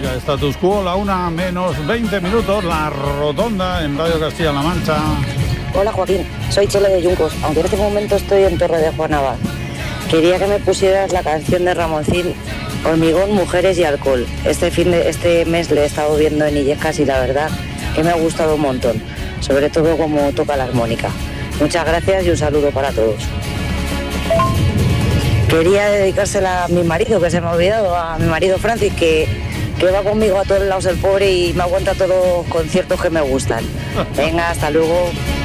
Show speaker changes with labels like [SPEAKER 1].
[SPEAKER 1] Venga, status quo, la 1:20, La Rotonda en Radio Castilla-La Mancha.
[SPEAKER 2] Hola Joaquín, soy Chele de Yuncos, aunque en este momento estoy en Torre de Juan Abad. Quería que me pusieras la canción de Ramoncín, Hormigón, Mujeres y Alcohol. Este mes le he estado viendo en Illescas y la verdad que me ha gustado un montón, sobre todo como toca la armónica. Muchas gracias y un saludo para todos. Quería dedicársela a mi marido, que se me ha olvidado, a mi marido Francis, que va conmigo a todos lados el pobre y me aguanta todos los conciertos que me gustan. Venga, hasta luego.